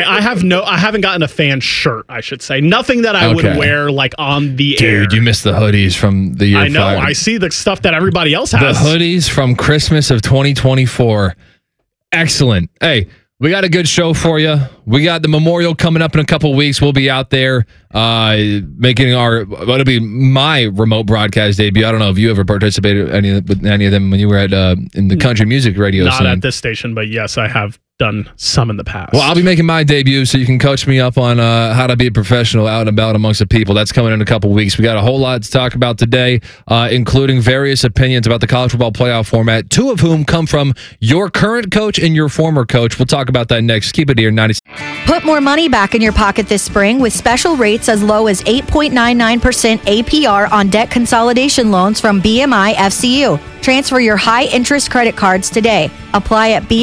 haven't gotten a fan shirt, I should say. Nothing that I would wear like on the air. Dude, you missed the hoodies from the year I know. 5. I see the stuff that everybody else has. The hoodies from Christmas of 2024. Excellent. Hey, we got a good show for you. We got the Memorial coming up in a couple weeks. We'll be out there making it'll be my remote broadcast debut. I don't know if you ever participated with any of them when you were at in the country music radio Not scene. at this station, but yes, I have done some in the past. Well, I'll be making my debut, so you can coach me up on how to be a professional out and about amongst the people. That's coming in a couple weeks. We got a whole lot to talk about today, including various opinions about the college football playoff format, 2 of whom come from your current coach and your former coach. We'll talk about that next. Keep it here, 90. Put more money back in your pocket this spring with special rates as low as 8.99% APR on debt consolidation loans from BMI FCU. Transfer your high-interest credit cards today. Apply at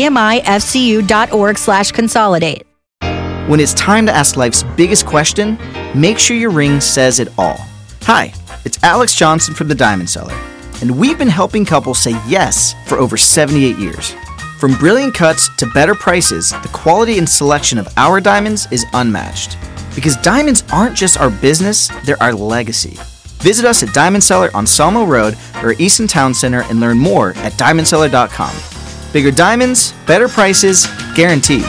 bmifcu.org/consolidate. When it's time to ask life's biggest question, make sure your ring says it all. Hi, it's Alex Johnson from the Diamond Cellar, and we've been helping couples say yes for over 78 years. From brilliant cuts to better prices, the quality and selection of our diamonds is unmatched. Because diamonds aren't just our business, they're our legacy. Visit us at Diamond Cellar on Sawmill Road or Easton Town Center and learn more at diamondcellar.com. Bigger diamonds, better prices, guaranteed.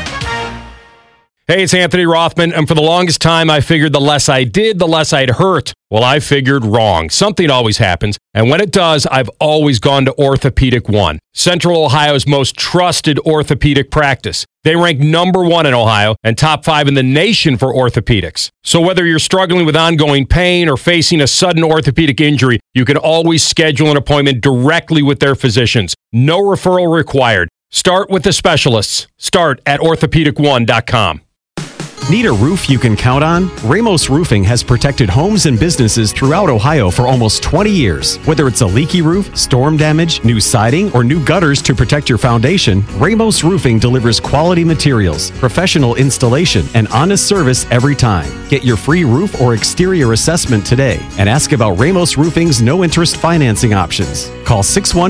Hey, it's Anthony Rothman, and for the longest time, I figured the less I did, the less I'd hurt. Well, I figured wrong. Something always happens, and when it does, I've always gone to Orthopedic One, Central Ohio's most trusted orthopedic practice. They rank #1 in Ohio and top 5 in the nation for orthopedics. So whether you're struggling with ongoing pain or facing a sudden orthopedic injury, you can always schedule an appointment directly with their physicians. No referral required. Start with the specialists. Start at orthopedic1.com. Need a roof you can count on? Ramos Roofing has protected homes and businesses throughout Ohio for almost 20 years. Whether it's a leaky roof, storm damage, new siding, or new gutters to protect your foundation, Ramos Roofing delivers quality materials, professional installation, and honest service every time. Get your free roof or exterior assessment today and ask about Ramos Roofing's no-interest financing options. Call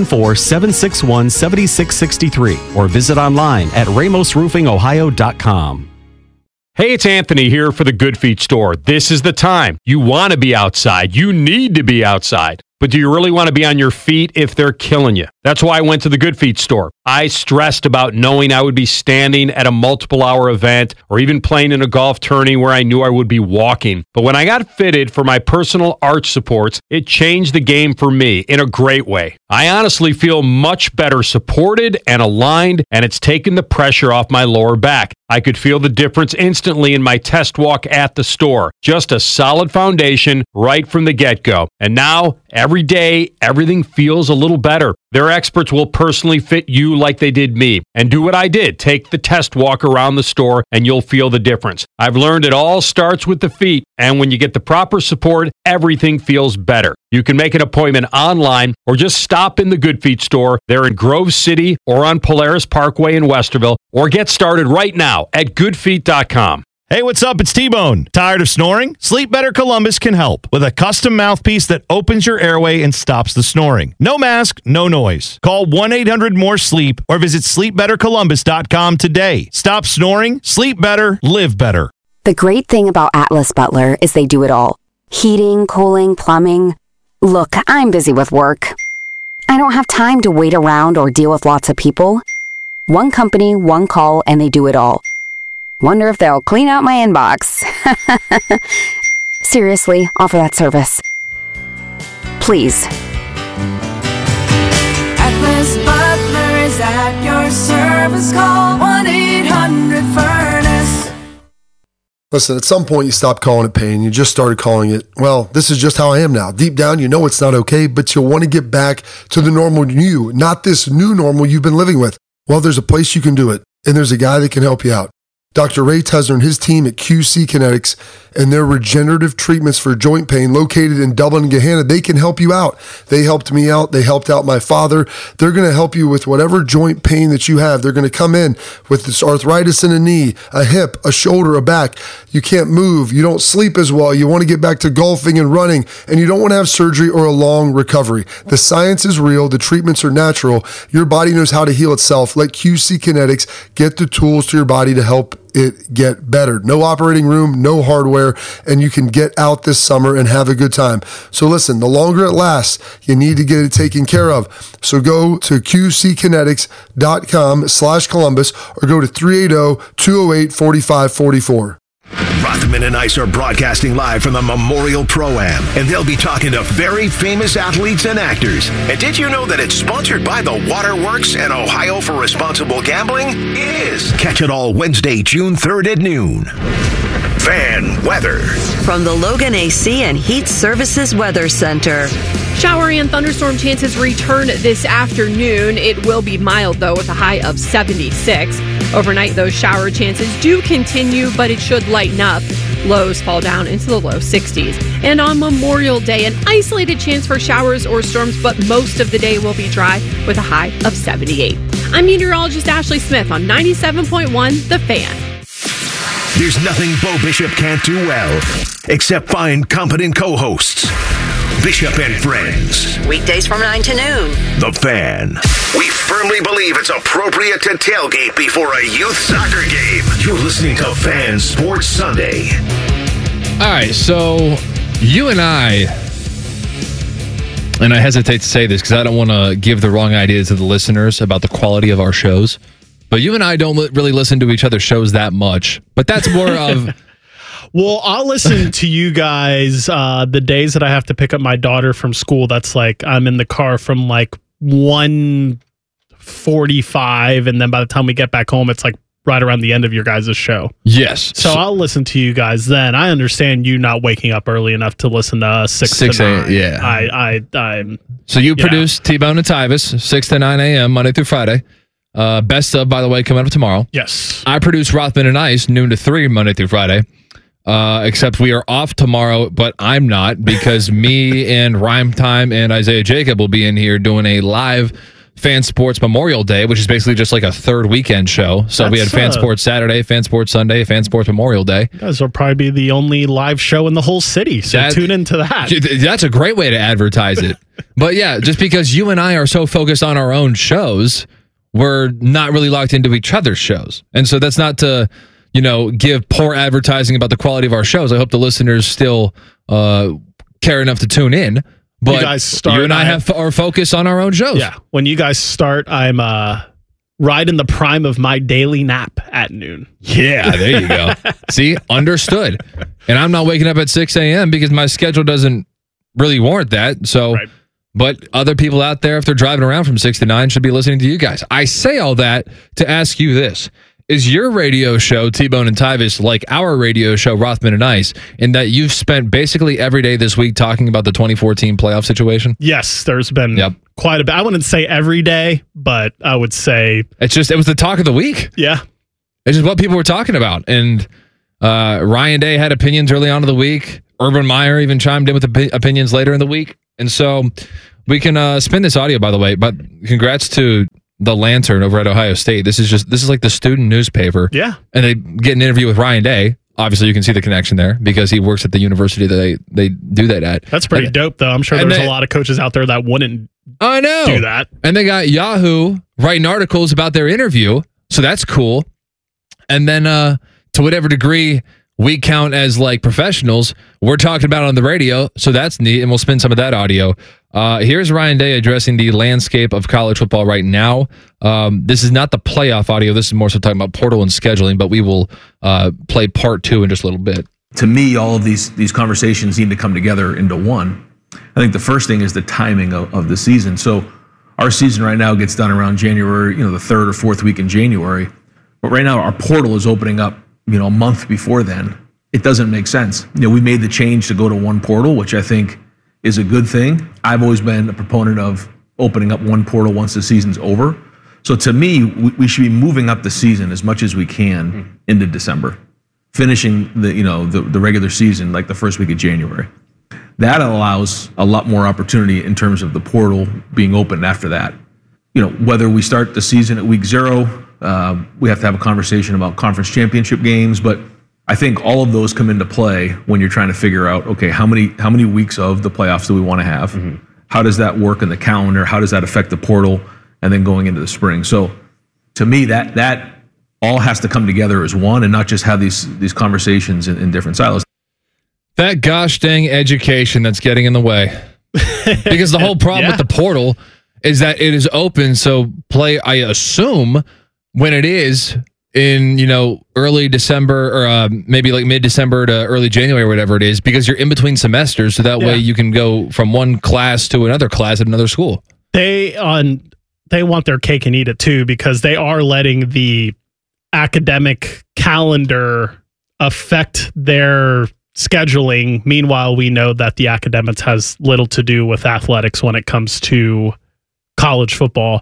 614-761-7663 or visit online at ramosroofingohio.com. Hey, it's Anthony here for the Good Feet store. This is the time. You want to be outside. You need to be outside. But do you really want to be on your feet if they're killing you? That's why I went to the Good Feet store. I stressed about knowing I would be standing at a multiple-hour event or even playing in a golf tourney where I knew I would be walking. But when I got fitted for my personal arch supports, it changed the game for me in a great way. I honestly feel much better supported and aligned, and it's taken the pressure off my lower back. I could feel the difference instantly in my test walk at the store. Just a solid foundation right from the get-go. And now, every day, everything feels a little better. Their experts will personally fit you like they did me. And do what I did. Take the test walk around the store and you'll feel the difference. I've learned it all starts with the feet. And when you get the proper support, everything feels better. You can make an appointment online or just stop in the Good Feet store. They're in Grove City or on Polaris Parkway in Westerville. Or get started right now at goodfeet.com. Hey, what's up? It's T-Bone. Tired of snoring? Sleep Better Columbus can help with a custom mouthpiece that opens your airway and stops the snoring. No mask, no noise. Call 1-800-MORE-SLEEP or visit sleepbettercolumbus.com today. Stop snoring, sleep better, live better. The great thing about Atlas Butler is they do it all. Heating, cooling, plumbing. Look, I'm busy with work. I don't have time to wait around or deal with lots of people. One company, one call, and they do it all. Wonder if they'll clean out my inbox. Seriously, offer that service. Please. Atlas Butler is at your service. Call 1-800-FURNACE. Listen, at some point you stopped calling it pain. You just started calling it, well, this is just how I am now. Deep down, you know it's not okay, but you'll want to get back to the normal you, not this new normal you've been living with. Well, there's a place you can do it, and there's a guy that can help you out. Dr. Ray Tesner and his team at QC Kinetics and their regenerative treatments for joint pain located in Dublin and Gahanna, they can help you out. They helped me out. They helped out my father. They're going to help you with whatever joint pain that you have. They're going to come in with this arthritis in a knee, a hip, a shoulder, a back. You can't move. You don't sleep as well. You want to get back to golfing and running, and you don't want to have surgery or a long recovery. The science is real. The treatments are natural. Your body knows how to heal itself. Let QC Kinetics get the tools to your body to help it get better. No operating room, no hardware, and you can get out this summer and have a good time. So listen, the longer it lasts, you need to get it taken care of. So go to qckinetics.com/Columbus or go to 380-208-4544. Rothman and Ice are broadcasting live from the Memorial Pro-Am, and they'll be talking to very famous athletes and actors. And did you know that it's sponsored by the Waterworks and Ohio for Responsible Gambling? It is. Catch it all Wednesday, June 3rd at noon. Fan weather. From the Logan AC and Heat Services Weather Center. Showery and thunderstorm chances return this afternoon. It will be mild, though, with a high of 76. Overnight, those shower chances do continue, but it should lighten up. Lows fall down into the low 60s. And on Memorial Day, an isolated chance for showers or storms, but most of the day will be dry with a high of 78. I'm meteorologist Ashley Smith on 97.1 The Fan. There's nothing Bo Bishop can't do well, except find competent co-hosts. Bishop and Friends. Weekdays from 9 to noon. The Fan. We firmly believe it's appropriate to tailgate before a youth soccer game. You're listening to Fan Sports Sunday. All right, so you and I hesitate to say this because I don't want to give the wrong idea to the listeners about the quality of our shows, but you and I don't really listen to each other's shows that much. But that's more of... Well, I'll listen to you guys the days that I have to pick up my daughter from school. That's like I'm in the car from like 1:45, and then by the time we get back home, it's like right around the end of your guys' show. Yes. So I'll listen to you guys then. I understand you not waking up early enough to listen to us 6 to 9. Yeah. I'm. So you produce T-Bone and Tyvis 6 to 9 a.m. Monday through Friday. Best of, by the way, coming up tomorrow. Yes. I produce Rothman and Ice, noon to 3, Monday through Friday. Except we are off tomorrow, but I'm not, because me and Rhyme Time and Isaiah Jacob will be in here doing a live Fan Sports Memorial Day, which is basically just like a third weekend show. So we had Fan Sports Saturday, Fan Sports Sunday, Fan Sports Memorial Day. You guys will probably be the only live show in the whole city, so tune into that. That's a great way to advertise it. But yeah, just because you and I are so focused on our own shows, we're not really locked into each other's shows. And so that's not to, give poor advertising about the quality of our shows. I hope the listeners still care enough to tune in. But you guys start, you and I have our focus on our own shows. Yeah. When you guys start, I'm right in the prime of my daily nap at noon. Yeah, there you go. See, understood. And I'm not waking up at 6 a.m. because my schedule doesn't really warrant that. So, but other people out there, if they're driving around from 6 to 9, should be listening to you guys. I say all that to ask you this. Is your radio show, T-Bone and Tyvis, like our radio show, Rothman and Ice, in that you've spent basically every day this week talking about the 2014 playoff situation? Yes, there's been quite a bit. I wouldn't say every day, but I would say... it was the talk of the week. Yeah. It's just what people were talking about. And Ryan Day had opinions early on in the week. Urban Meyer even chimed in with opinions later in the week. And so we can spin this audio, by the way, but congrats to... the Lantern over at Ohio State. This is like the student newspaper. Yeah. And they get an interview with Ryan Day. Obviously, you can see the connection there because he works at the university that they do that at. That's pretty dope, though. I'm sure there's a lot of coaches out there that wouldn't do that. And they got Yahoo writing articles about their interview. So that's cool. And then to whatever degree we count as like professionals, we're talking about it on the radio. So that's neat. And we'll spin some of that audio. Here's Ryan Day addressing the landscape of college football right now. This is not the playoff audio. This is more so talking about portal and scheduling, but we will play part 2 in just a little bit. To me, all of these conversations need to come together into one. I think the first thing is the timing of the season. So our season right now gets done around January, the third or fourth week in January. But right now our portal is opening up, a month before then. It doesn't make sense. We made the change to go to one portal, which I think is a good thing. I've always been a proponent of opening up one portal once the season's over. So to me, we should be moving up the season as much as we can into December, finishing the regular season like the first week of January. That allows a lot more opportunity in terms of the portal being open after that. Whether we start the season at week 0, we have to have a conversation about conference championship games, but I think all of those come into play when you're trying to figure out, okay, how many weeks of the playoffs do we want to have? Mm-hmm. How does that work in the calendar? How does that affect the portal? And then going into the spring. So to me, that all has to come together as one and not just have these conversations in different silos. That gosh dang education that's getting in the way. Because the whole problem with the portal is that it is open. So I assume when it is in early December or maybe like mid-December to early January or whatever it is, because you're in between semesters, so that way you can go from one class to another class at another school. They want their cake and eat it too, because they are letting the academic calendar affect their scheduling. Meanwhile, we know that the academics has little to do with athletics when it comes to college football.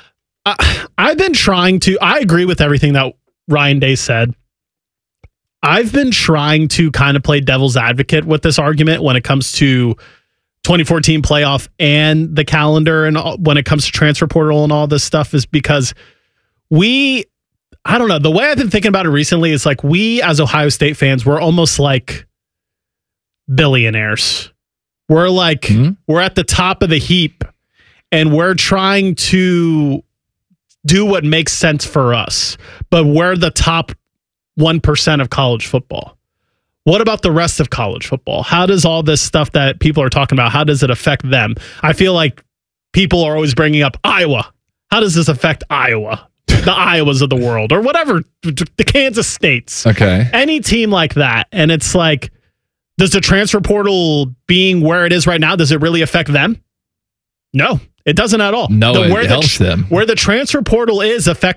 I've been trying to, I agree with everything that Ryan Day said. I've been trying to kind of play devil's advocate with this argument when it comes to 2014 playoff and the calendar, and when it comes to transfer portal and all this stuff, is because I don't know, the way I've been thinking about it recently is like we as Ohio State fans, we're almost like billionaires. We're like, we're at the top of the heap and we're trying to do what makes sense for us, but we're the top 1% of college football. What about the rest of college football? How does all this stuff that people are talking about, how does it affect them? I feel like people are always bringing up Iowa. How does this affect Iowa? The Iowas of the world, or whatever, the Kansas States. Okay. Any team like that. And it's like, does the transfer portal being where it is right now, does it really affect them? No, it doesn't at all. No, it helps them. Where the transfer portal is affects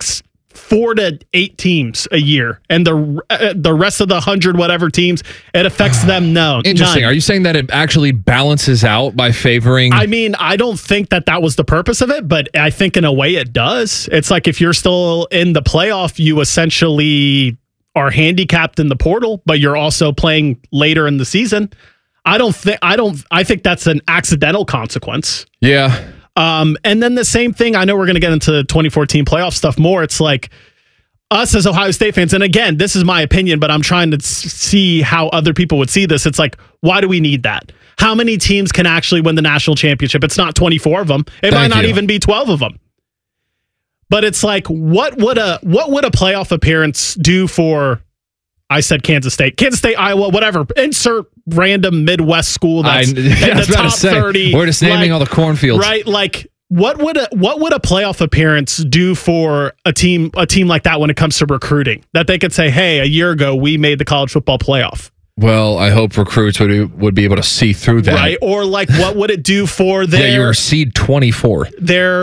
4 to 8 teams a year, and the rest of the 100 whatever teams, it affects them. No, interesting. None. Are you saying that it actually balances out by favoring? I mean, I don't think that was the purpose of it, but I think in a way it does. It's like if you're still in the playoff, you essentially are handicapped in the portal, but you're also playing later in the season. I think that's an accidental consequence. Yeah. And then the same thing, I know we're going to get into 2014 playoff stuff more. It's like us as Ohio State fans, and again, this is my opinion, but I'm trying to see how other people would see this. It's like, why do we need that? How many teams can actually win the national championship? It's not 24 of them. It might not even be 12 of them. But it's like, what would a playoff appearance do for, I said Kansas State, Iowa, whatever. Insert random Midwest school that's in the top 30. We're just naming all the cornfields, right? Like, what would a playoff appearance do for a team like that when it comes to recruiting? That they could say, "Hey, a year ago we made the college football playoff." Well, I hope recruits would be able to see through that, right? Or like, what would it do for their? Yeah, you were seed 24.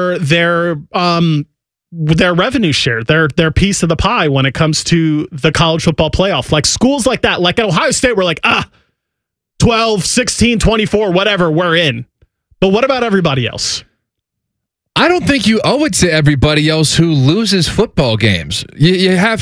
Their revenue share, their piece of the pie when it comes to the college football playoff. Like schools like that, like at Ohio State, we're like, 12, 16, 24, whatever, we're in. But what about everybody else? I don't think you owe it to everybody else who loses football games. You have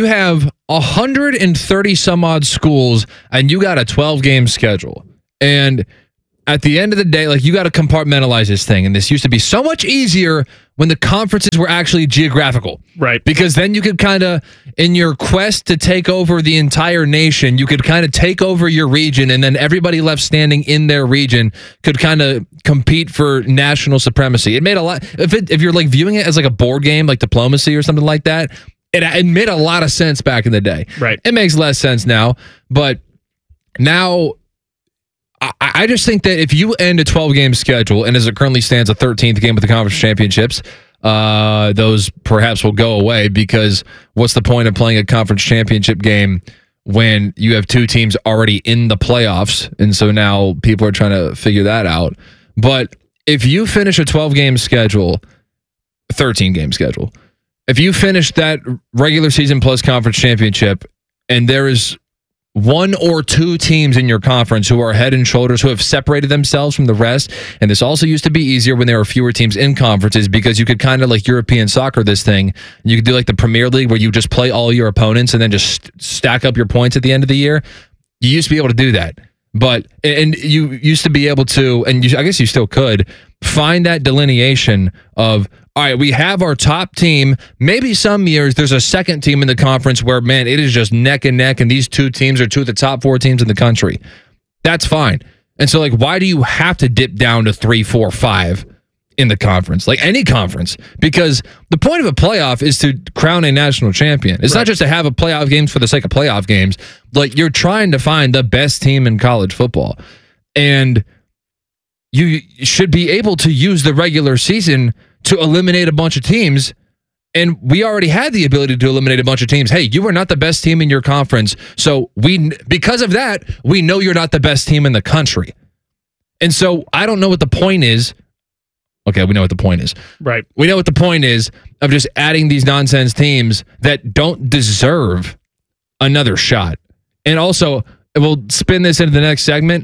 130 some odd schools, and you got a 12-game schedule. And at the end of the day, like, you got to compartmentalize this thing. And this used to be so much easier when the conferences were actually geographical. Right. Because then you could kind of, in your quest to take over the entire nation, you could kind of take over your region, and then everybody left standing in their region could kind of compete for national supremacy. It made a lot, if you're like viewing it as like a board game, like diplomacy or something like that, it made a lot of sense back in the day. Right. It makes less sense now, but now I just think that if you end a 12-game schedule, and as it currently stands, a 13th game with the conference championships, those perhaps will go away, because what's the point of playing a conference championship game when you have two teams already in the playoffs? And so now people are trying to figure that out. But if you finish a 12-game schedule, 13-game schedule, if you finish that regular season plus conference championship, and there is one or two teams in your conference who are head and shoulders, who have separated themselves from the rest. And this also used to be easier when there were fewer teams in conferences, because you could kind of like European soccer this thing. You could do like the Premier League, where you just play all your opponents and then just stack up your points at the end of the year. You used to be able to do that. And you used to be able to, and I guess you still could, find that delineation of, all right, we have our top team. Maybe some years there's a second team in the conference where, man, it is just neck and neck, and these two teams are two of the top 4 teams in the country. That's fine. And so, like, why do you have to dip down to 3, 4, 5 in the conference? Like any conference. Because the point of a playoff is to crown a national champion. It's not just to have a playoff games for the sake of playoff games. Like, you're trying to find the best team in college football. And you should be able to use the regular season to eliminate a bunch of teams. And we already had the ability to eliminate a bunch of teams. Hey, you are not the best team in your conference. So because of that, we know you're not the best team in the country. And so I don't know what the point is. Okay, we know what the point is. Right. We know what the point is of just adding these nonsense teams that don't deserve another shot. And also, we'll spin this into the next segment.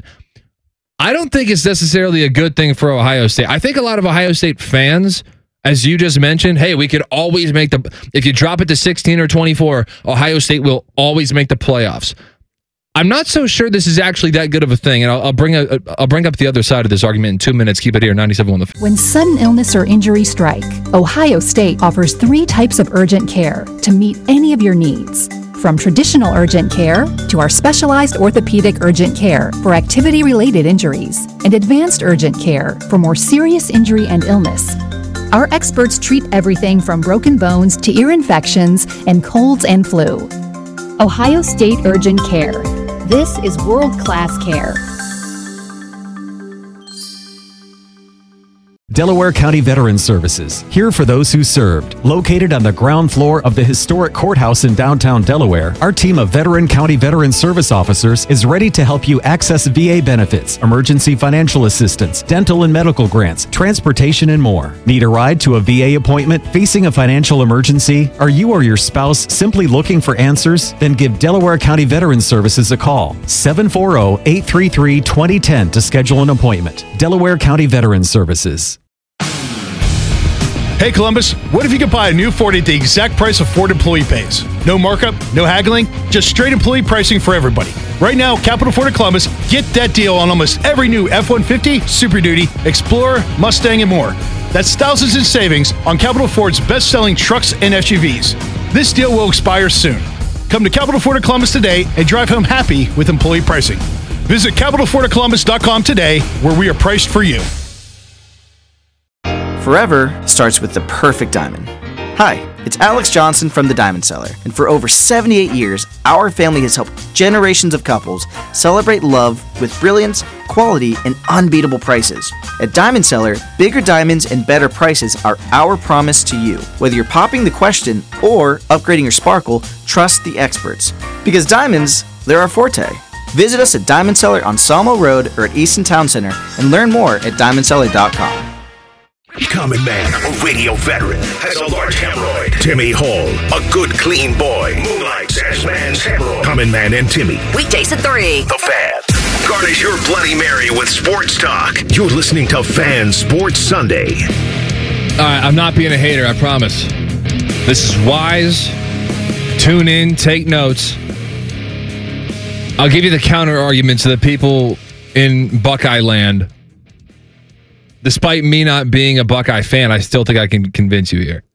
I don't think it's necessarily a good thing for Ohio State. I think a lot of Ohio State fans, as you just mentioned, hey, we could always make if you drop it to 16 or 24, Ohio State will always make the playoffs. I'm not so sure this is actually that good of a thing, and I'll bring up the other side of this argument in 2 minutes. Keep it here, 97.1 The Fan. When sudden illness or injury strike, Ohio State offers 3 types of urgent care to meet any of your needs. From traditional urgent care to our specialized orthopedic urgent care for activity-related injuries and advanced urgent care for more serious injury and illness. Our experts treat everything from broken bones to ear infections and colds and flu. Ohio State Urgent Care. This is world-class care. Delaware County Veterans Services, here for those who served. Located on the ground floor of the historic courthouse in downtown Delaware, our team of veteran county veteran service officers is ready to help you access VA benefits, emergency financial assistance, dental and medical grants, transportation, and more. Need a ride to a VA appointment? Facing a financial emergency? Are you or your spouse simply looking for answers? Then give Delaware County Veterans Services a call. 740-833-2010 to schedule an appointment. Delaware County Veterans Services. Hey Columbus, what if you could buy a new Ford at the exact price of Ford employee pays? No markup, no haggling, just straight employee pricing for everybody. Right now, Capital Ford of Columbus, get that deal on almost every new F-150, Super Duty, Explorer, Mustang, and more. That's thousands in savings on Capital Ford's best-selling trucks and SUVs. This deal will expire soon. Come to Capital Ford of Columbus today and drive home happy with employee pricing. Visit CapitalFordofColumbus.com today, where we are priced for you. Forever starts with the perfect diamond. Hi, it's Alex Johnson from the Diamond Cellar, and for over 78 years, our family has helped generations of couples celebrate love with brilliance, quality, and unbeatable prices. At Diamond Cellar, bigger diamonds and better prices are our promise to you. Whether you're popping the question or upgrading your sparkle, trust the experts. Because diamonds, they're our forte. Visit us at Diamond Cellar on Sawmill Road or at Easton Town Center and learn more at diamondcellar.com. Common man, a radio veteran, has a large hemorrhoid. Timmy Hall, a good, clean boy, moonlights as man's hemorrhoid. Common Man and Timmy. Weekdays at 3. The Fan. Garnish your Bloody Mary with sports talk. You're listening to Fan Sports Sunday. All right, I'm not being a hater, I promise. This is wise. Tune in, take notes. I'll give you the counter argument to the people in Buckeye land. Despite me not being a Buckeye fan, I still think I can convince you here.